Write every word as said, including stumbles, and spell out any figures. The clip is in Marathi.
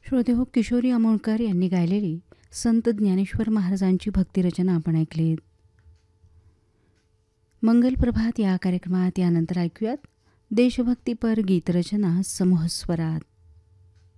श्रोते हो, किशोरी आमोणकर यांनी गायलेली संत ज्ञानेश्वर महाराजांची भक्तिरचना आपण ऐकलीत. मंगल प्रभात या कार्यक्रमात यानंतर ऐकूयात देशभक्तीपर गीतरचना समूहस्वरात.